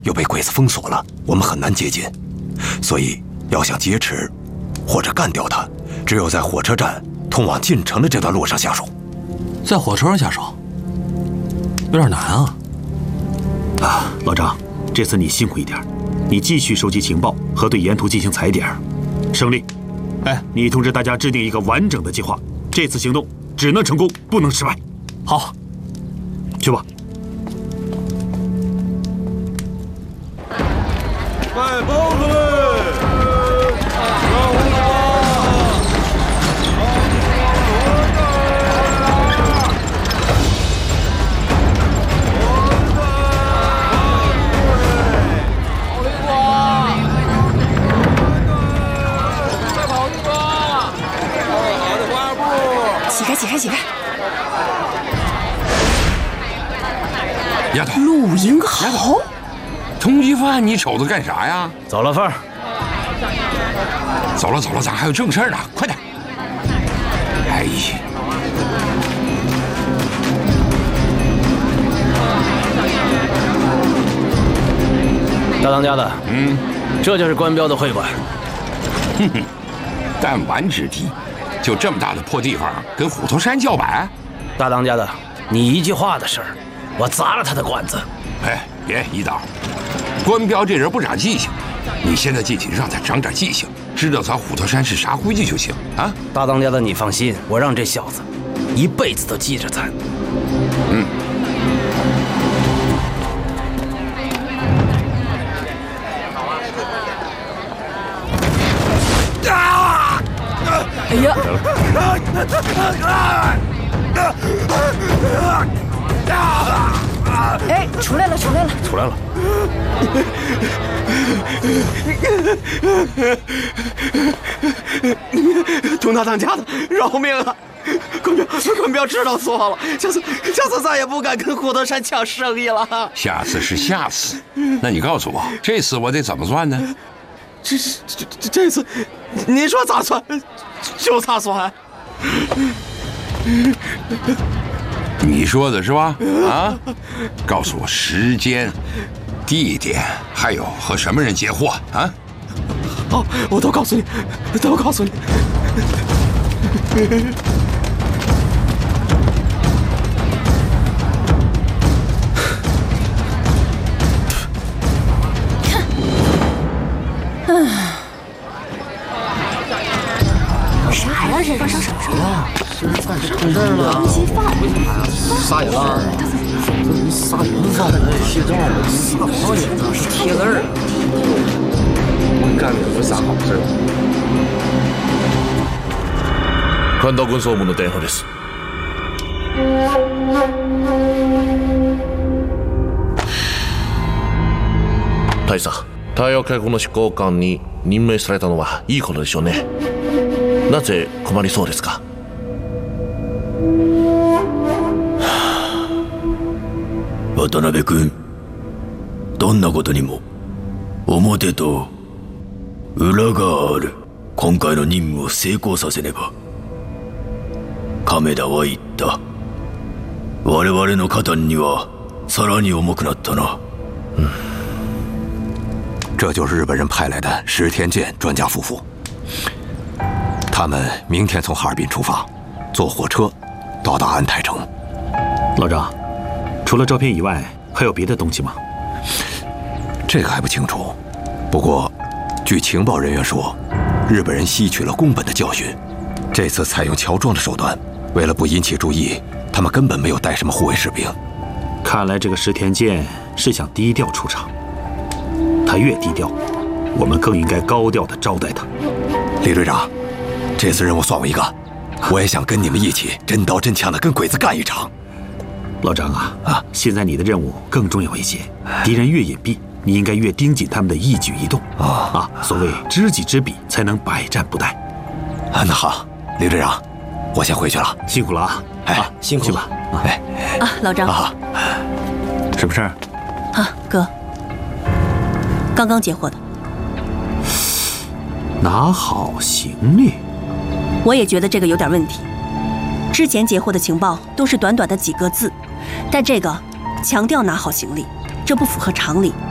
又被鬼子封锁了，我们很难接近。所以要想劫持或者干掉他，只有在火车站通往进城的这段路上下手。 在火车上下手，有点难啊！ 老张，这次你辛苦一点，你继续收集情报和对沿途进行踩点。胜利，你通知大家制定一个完整的计划，这次行动只能成功，不能失败。 好， 去吧。 快包子嘞！ 起开！ 丫头， 露营好。 通缉犯，你瞅着干啥呀？ 走了，凤儿。 走了，咱还有正事呢，快点！哎呀！ 大当家的，这就是官标的会馆。 哼哼，弹丸之地，就这么大的破地方，跟虎头山叫板？ 大当家的，你一句话的事儿，我砸了他的馆子。 哎，别一刀，官标这人不长记性，你现在进去让他长点记性，知道咱虎头山是啥规矩就行啊。 大当家的，你放心，我让这小子一辈子都记着咱。 哎呀！哎，出来了！ 佟大当家的，饶命啊！官标知道错了，下次再也不敢跟虎头山抢生意了。 下次是下次，那你告诉我，这次我得怎么算呢？ 这次，你说咋算就咋算。 你说的是吧？啊，告诉我时间、地点，还有和什么人接货啊？ 好，我都告诉你。 啥呀？这发生什么事了？ 这了，撒野了，撒人放洗澡了，撒野了，是贴字儿。我干的不是啥好事。 神田軍総務の電話です。大佐、太陽海軍の執行官に任命されたのはいいことでしょうね。なぜ困りそうですか？ 渡辺君、どんなことにも表と裏がある。今回の任務を成功させねば。亀田は言った。我々の肩にはさらに重くなったな。 这就是日本人派来的石田健专家夫妇。他们明天从哈尔滨出发，坐火车到达安泰城。 老张，除了照片以外，还有别的东西吗？ 这个还不清楚。不过，据情报人员说，日本人吸取了宫本的教训，这次采用乔装的手段，为了不引起注意，他们根本没有带什么护卫士兵。 看来这个石田健是想低调出场。他越低调，我们更应该高调地招待他。 李队长，这次任务算我一个，我也想跟你们一起真刀真枪地跟鬼子干一场。 老张啊，现在你的任务更重要一些，敌人越隐蔽，你应该越盯紧他们的一举一动所谓知己知彼，才能百战不殆。 那好，李队长，我先回去了， 辛苦了啊！ 辛苦去吧。 老张什么事儿？ 哥，刚刚截获的。 拿好行李。 我也觉得这个有点问题。之前截获的情报都是短短的几个字，但这个强调拿好行李，这不符合常理。